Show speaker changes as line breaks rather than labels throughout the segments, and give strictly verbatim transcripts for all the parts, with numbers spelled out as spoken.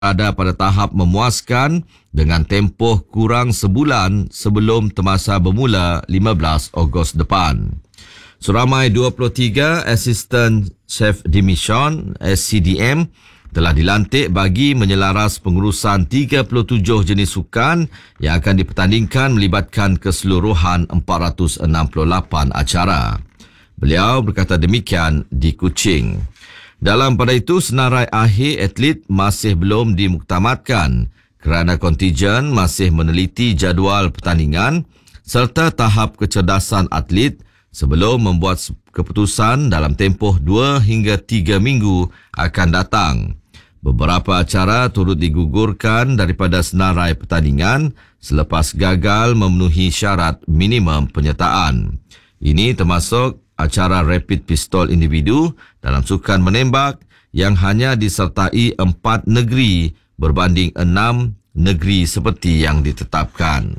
ada pada tahap memuaskan dengan tempoh kurang sebulan sebelum temasa bermula lima belas Ogos depan. Seramai dua puluh tiga Assistant Chef de Mission S C D M telah dilantik bagi menyelaras pengurusan tiga puluh tujuh jenis sukan yang akan dipertandingkan melibatkan keseluruhan empat ratus enam puluh lapan acara. Beliau berkata demikian di Kuching. Dalam pada itu, senarai akhir atlet masih belum dimuktamadkan kerana kontijen masih meneliti jadual pertandingan serta tahap kecerdasan atlet sebelum membuat keputusan dalam tempoh dua hingga tiga minggu akan datang. Beberapa acara turut digugurkan daripada senarai pertandingan selepas gagal memenuhi syarat minimum penyertaan. Ini termasuk acara rapid pistol individu dalam sukan menembak yang hanya disertai empat negeri berbanding enam negeri seperti yang ditetapkan.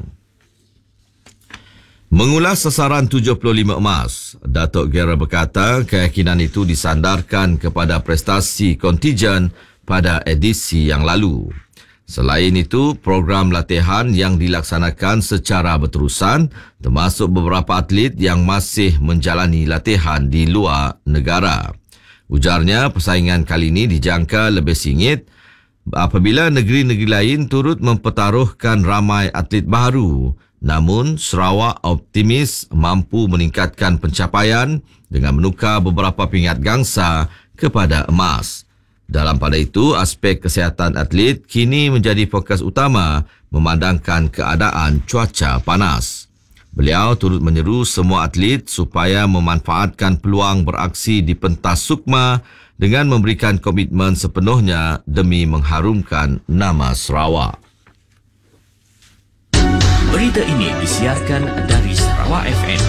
Mengulas sasaran tujuh puluh lima emas, Datuk Gera berkata keyakinan itu disandarkan kepada prestasi kontijen pada edisi yang lalu. Selain itu, program latihan yang dilaksanakan secara berterusan termasuk beberapa atlet yang masih menjalani latihan di luar negara. Ujarnya, persaingan kali ini dijangka lebih singit apabila negeri-negeri lain turut mempertaruhkan ramai atlet baru. Namun, Sarawak optimis mampu meningkatkan pencapaian dengan menukar beberapa pingat gangsa kepada emas. Dalam pada itu, aspek kesihatan atlet kini menjadi fokus utama memandangkan keadaan cuaca panas. Beliau turut menyeru semua atlet supaya memanfaatkan peluang beraksi di pentas sukma dengan memberikan komitmen sepenuhnya demi mengharumkan nama Sarawak.
Berita ini disiarkan dari Sarawak F M.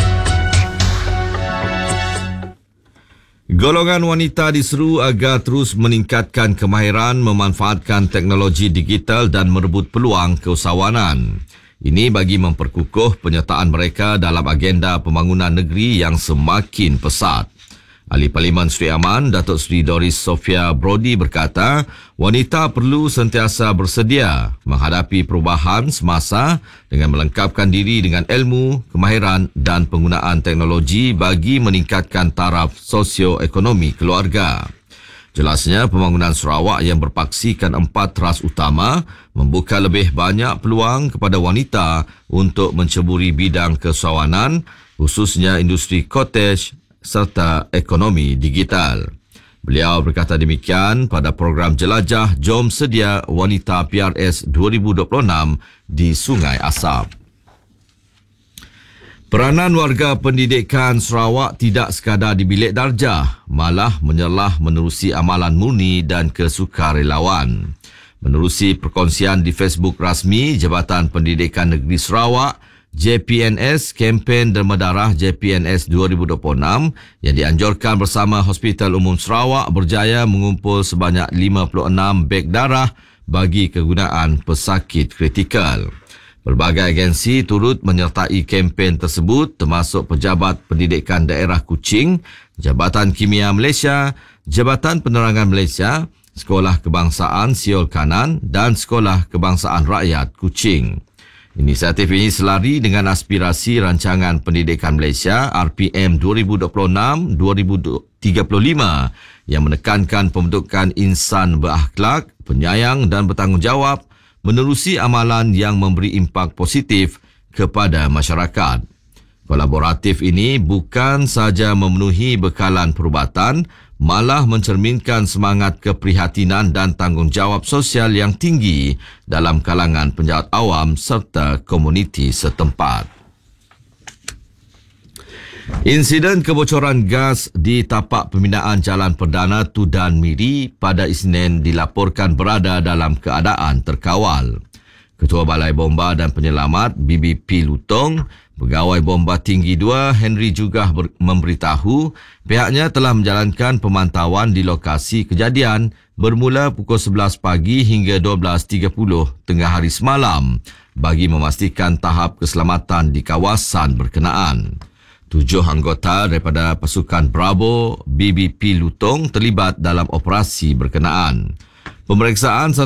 Golongan wanita diseru agar terus meningkatkan kemahiran memanfaatkan teknologi digital dan merebut peluang keusahawanan. Ini bagi memperkukuh penyertaan mereka dalam agenda pembangunan negeri yang semakin pesat. Ahli Parlimen Sri Aman, Datuk Seri Doris Sofia Brody berkata, wanita perlu sentiasa bersedia menghadapi perubahan semasa dengan melengkapkan diri dengan ilmu, kemahiran dan penggunaan teknologi bagi meningkatkan taraf sosioekonomi keluarga. Jelasnya, pembangunan Sarawak yang berpaksikan empat teras utama membuka lebih banyak peluang kepada wanita untuk menceburi bidang keusahawanan, khususnya industri cottage serta ekonomi digital. Beliau berkata demikian pada program jelajah Jom Sedia Wanita P R S dua ribu dua puluh enam di Sungai Asap. Peranan warga pendidikan Sarawak tidak sekadar di bilik darjah, malah menyerlah menerusi amalan murni dan kesukarelawan. Menerusi perkongsian di Facebook rasmi Jabatan Pendidikan Negeri Sarawak, J P N S, kempen derma darah J P N S dua ribu dua puluh enam yang dianjurkan bersama Hospital Umum Sarawak berjaya mengumpul sebanyak lima puluh enam beg darah bagi kegunaan pesakit kritikal. Berbagai agensi turut menyertai kempen tersebut termasuk Pejabat Pendidikan Daerah Kuching, Jabatan Kimia Malaysia, Jabatan Penerangan Malaysia, Sekolah Kebangsaan Siol Kanan dan Sekolah Kebangsaan Rakyat Kuching. Inisiatif ini selari dengan aspirasi Rancangan Pendidikan Malaysia R P M dua ribu dua puluh enam dua ribu tiga puluh lima yang menekankan pembentukan insan berakhlak, penyayang dan bertanggungjawab menerusi amalan yang memberi impak positif kepada masyarakat. Kolaboratif ini bukan sahaja memenuhi bekalan perubatan, malah mencerminkan semangat keprihatinan dan tanggungjawab sosial yang tinggi dalam kalangan penjawat awam serta komuniti setempat. Insiden kebocoran gas di tapak pembinaan Jalan Perdana Tudan Miri pada Isnin dilaporkan berada dalam keadaan terkawal. Ketua Balai Bomba dan Penyelamat B B P Lutong, Pegawai Bomba Tinggi dua Henry juga ber- memberitahu pihaknya telah menjalankan pemantauan di lokasi kejadian bermula pukul sebelas pagi hingga dua belas tiga puluh tengah hari semalam bagi memastikan tahap keselamatan di kawasan berkenaan. Tujuh anggota daripada pasukan Bravo B B P Lutong terlibat dalam operasi berkenaan. Pemeriksaan